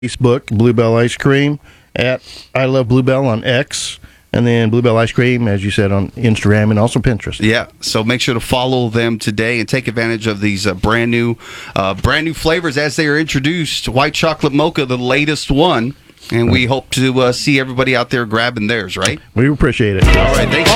Facebook, Bluebell Ice Cream, at I Love Bluebell on X, and then Bluebell Ice Cream, as you said, on Instagram and also Pinterest. Yeah, so make sure to follow them today and take advantage of these brand new flavors as they are introduced. White chocolate mocha, the latest one, and we hope to see everybody out there grabbing theirs, right? We appreciate it. All right, thanks.